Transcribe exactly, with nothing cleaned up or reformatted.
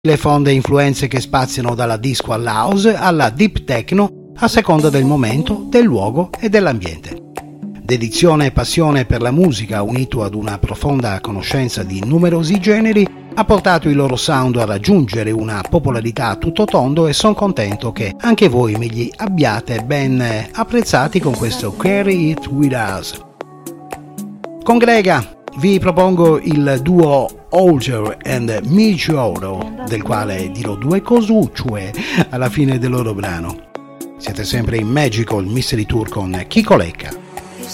Le fonde influenze che spaziano dalla disco all'house alla deep techno a seconda del momento, del luogo e dell'ambiente. Dedizione e passione per la musica, unito ad una profonda conoscenza di numerosi generi, ha portato il loro sound a raggiungere una popolarità a tutto tondo e sono contento che anche voi me li abbiate ben apprezzati con questo Carry It With Us. Con Grega vi propongo il duo Olger and Migioro, del quale dirò due cosucce alla fine del loro brano. Siete sempre in Magical Mystery Tour con Chico Lecca.